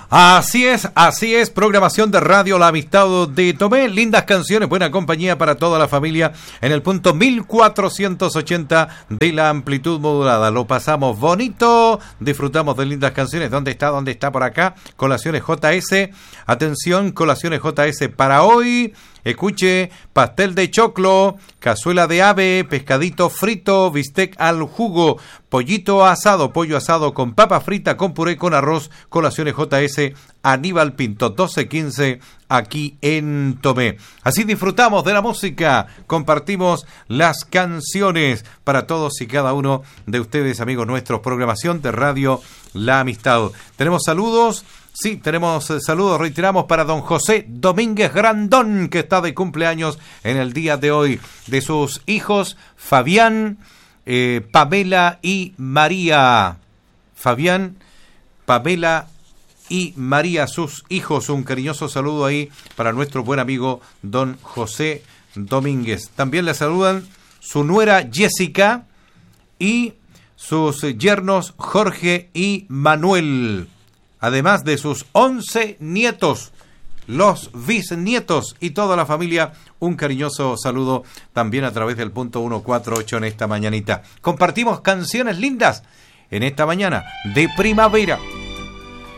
Así es, programación de radio La Amistad de Tomé, lindas canciones, buena compañía para toda la familia en el punto 1480 de la amplitud modulada. Lo pasamos bonito, disfrutamos de lindas canciones. ¿Dónde está por acá? Colaciones JS, atención, colaciones JS para hoy. Escuche, pastel de choclo, cazuela de ave, pescadito frito, bistec al jugo, pollito asado, pollo asado con papa frita, con puré, con arroz, colaciones JS, Aníbal Pinto, 1215, aquí en Tomé. Así disfrutamos de la música, compartimos las canciones para todos y cada uno de ustedes, amigos nuestros, programación de Radio La Amistad. Tenemos saludos. Sí, tenemos saludos, reiteramos, para don José Domínguez Grandón, que está de cumpleaños en el día de hoy, de sus hijos Fabián, Pamela y María. Fabián, Pamela y María, sus hijos. Un cariñoso saludo ahí para nuestro buen amigo don José Domínguez. También le saludan su nuera Jessica y sus yernos Jorge y Manuel. Además de sus 11 nietos, los bisnietos y toda la familia, un cariñoso saludo también a través del punto 148 en esta mañanita. Compartimos canciones lindas en esta mañana de primavera.